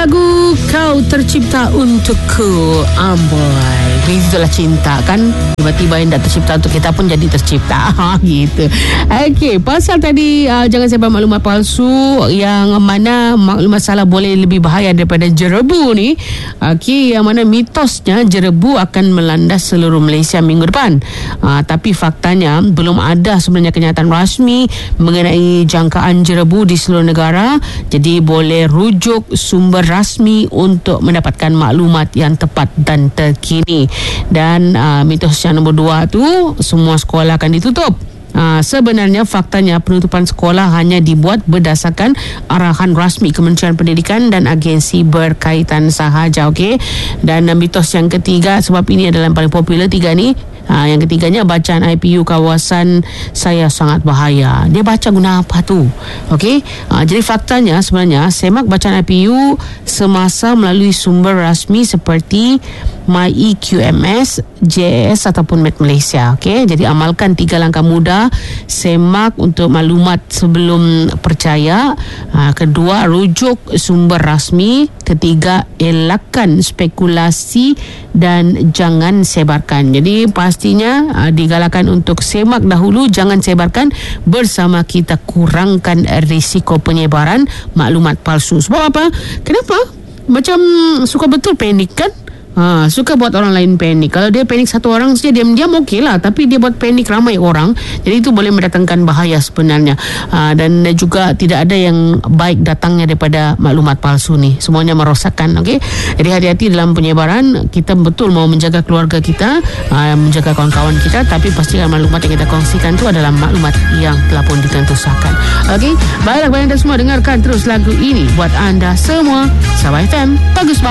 lagu Kau Tercipta Untukku. Amboi, itulah cinta kan. Tiba-tiba yang tak tercipta untuk kita pun jadi tercipta. Gitu. Okey, pasal tadi jangan sebar maklumat palsu, yang mana maklumat salah boleh lebih bahaya daripada jerebu ni. Okey, yang mana mitosnya jerebu akan melanda seluruh Malaysia minggu depan. Tapi faktanya belum ada sebenarnya kenyataan rasmi mengenai jangkaan jerebu di seluruh negara. Jadi boleh rujuk sumber rasmi untuk mendapatkan maklumat yang tepat dan terkini. Dan mitos yang nombor 2 tu, semua sekolah akan ditutup. Sebenarnya faktanya penutupan sekolah hanya dibuat berdasarkan arahan rasmi Kementerian Pendidikan dan agensi berkaitan sahaja. Okey. Dan mitos yang ketiga, sebab ini adalah yang paling popular tiga ni. Yang ketiganya, bacaan IPU kawasan saya sangat bahaya. Dia baca guna apa tu? Okey. Jadi faktanya sebenarnya semak bacaan IPU semasa melalui sumber rasmi seperti MyEQMS, JAS ataupun Met Malaysia. Okey. Jadi amalkan 3 langkah mudah. Semak untuk maklumat sebelum percaya. Kedua, rujuk sumber rasmi. Ketiga, elakkan spekulasi dan jangan sebarkan. Jadi pastinya digalakkan untuk semak dahulu, jangan sebarkan. Bersama kita kurangkan risiko penyebaran maklumat palsu. Sebab apa? Kenapa? Macam suka betul panik kan? Suka buat orang lain panik. Kalau dia panik satu orang saja diam-diam okey lah, tapi dia buat panik ramai orang, jadi itu boleh mendatangkan bahaya sebenarnya. Dan juga tidak ada yang baik datangnya daripada maklumat palsu ni. Semuanya merosakkan. Okey. Jadi hati-hati dalam penyebaran. Kita betul mau menjaga keluarga kita, menjaga kawan-kawan kita, tapi pastikan maklumat yang kita kongsikan tu adalah maklumat yang telah pun ditentusakan. Okey. Baiklah, anda semua dengarkan terus lagu ini buat anda semua. Sabah FM, bagus.